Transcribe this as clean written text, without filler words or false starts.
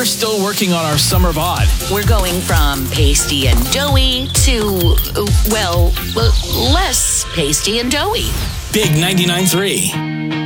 we're still working on our summer VOD. We're going from pasty and doughy to, well, less pasty and doughy. Big 99.3.